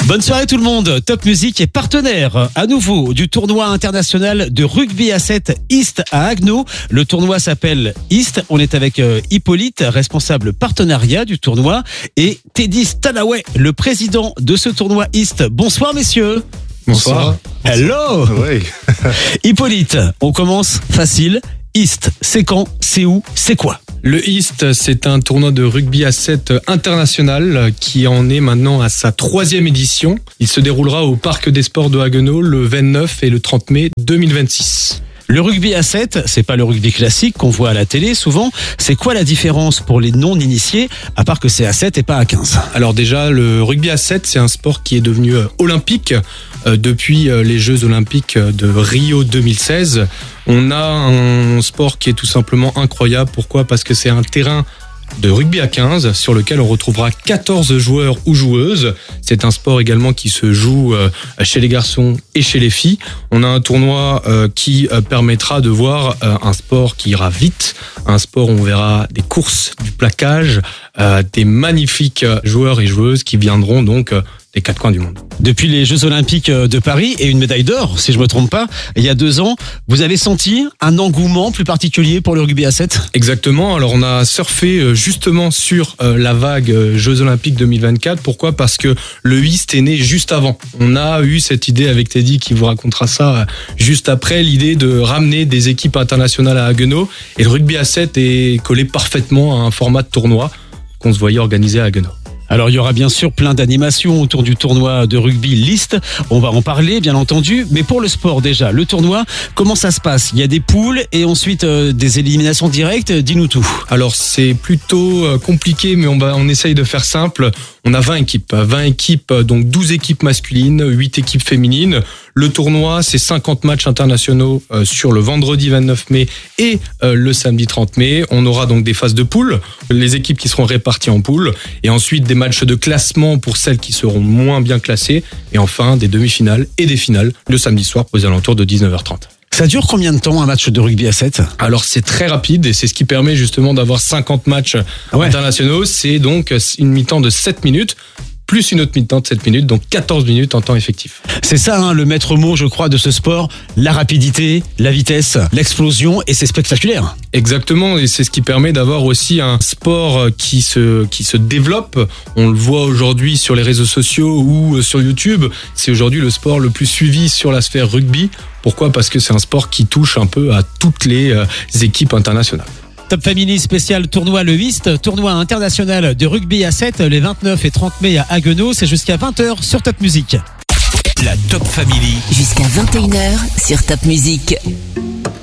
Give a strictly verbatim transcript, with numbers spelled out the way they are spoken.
Bonne soirée tout le monde. Top Music est partenaire à nouveau du tournoi international de rugby à sept East à Haguenau. Le tournoi s'appelle East. On est avec Hippolyte, responsable partenariat du tournoi, et Teddy Stanaway, le président de ce tournoi East. Bonsoir messieurs. Bonsoir. Hello. Oui. Hippolyte, on commence facile. East, c'est quand, c'est où, c'est quoi? Le East, c'est un tournoi de rugby à sept international qui en est maintenant à sa troisième édition. Il se déroulera au Parc des Sports de Haguenau le vingt-neuf et le trente mai deux mille vingt-six. Le rugby à sept, c'est pas le rugby classique qu'on voit à la télé souvent. C'est quoi la différence pour les non-initiés, à part que c'est à sept et pas à quinze? Alors déjà, le rugby à sept, c'est un sport qui est devenu olympique euh, depuis les Jeux olympiques de Rio deux mille seize. On a un sport qui est tout simplement incroyable. Pourquoi ? Parce que c'est un terrain de rugby à quinze sur lequel on retrouvera quatorze joueurs ou joueuses. C'est un sport également qui se joue chez les garçons et chez les filles. On a un tournoi qui permettra de voir un sport qui ira vite, un sport où on verra des courses, du plaquage, des magnifiques joueurs et joueuses qui viendront donc des quatre coins du monde. Depuis les Jeux Olympiques de Paris et une médaille d'or, si je me trompe pas, il y a deux ans, vous avez senti un engouement plus particulier pour le rugby à sept ? Exactement. Alors on a surfé justement sur la vague Jeux Olympiques deux mille vingt-quatre. Pourquoi ? Parce que le East est né juste avant. On a eu cette idée avec Teddy qui vous racontera ça juste après, l'idée de ramener des équipes internationales à Haguenau. Et le rugby à sept est collé parfaitement à un format de tournoi qu'on se voyait organiser à Haguenau. Alors il y aura bien sûr plein d'animations autour du tournoi de rugby List, on va en parler bien entendu, mais pour le sport déjà, le tournoi, comment ça se passe ? Il y a des poules et ensuite euh, des éliminations directes, dis-nous tout. Alors c'est plutôt compliqué, mais on, va, on essaye de faire simple. On a vingt équipes, vingt équipes, donc douze équipes masculines, huit équipes féminines. Le tournoi, c'est cinquante matchs internationaux euh, sur le vendredi vingt-neuf mai et euh, le samedi trente mai. On aura donc des phases de poules, les équipes qui seront réparties en poules, et ensuite des matchs de classement pour celles qui seront moins bien classées, et enfin des demi-finales et des finales le samedi soir aux alentours de dix-neuf heures trente. Ça dure combien de temps un match de rugby à sept ? Alors c'est très rapide et c'est ce qui permet justement d'avoir cinquante matchs ouais. internationaux. C'est donc une mi-temps de sept minutes. Plus une autre mi-temps de sept minutes, donc quatorze minutes en temps effectif. C'est ça hein, le maître mot, je crois, de ce sport, la rapidité, la vitesse, l'explosion, et c'est spectaculaire. Exactement, et c'est ce qui permet d'avoir aussi un sport qui se, qui se développe. On le voit aujourd'hui sur les réseaux sociaux ou sur YouTube. C'est aujourd'hui le sport le plus suivi sur la sphère rugby. Pourquoi ? Parce que c'est un sport qui touche un peu à toutes les euh, équipes internationales. Top Family spécial tournoi le East, tournoi international de rugby à sept les vingt-neuf et trente mai à Haguenau, c'est jusqu'à vingt heures sur Top Music. La Top Family. Jusqu'à vingt et une heures sur Top Music.